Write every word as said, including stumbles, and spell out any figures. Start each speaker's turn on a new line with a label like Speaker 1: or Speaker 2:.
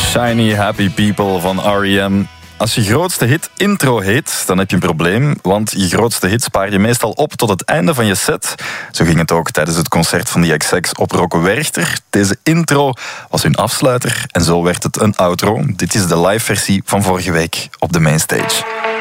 Speaker 1: Shiny Happy People van R E M. Als je grootste hit intro heet, dan heb je een probleem, want je grootste hit spaar je meestal op tot het einde van je set. Zo ging het ook tijdens het concert van de X X op Rock Werchter. Deze intro was hun afsluiter en zo werd het een outro. Dit is de live versie van vorige week op de Mainstage.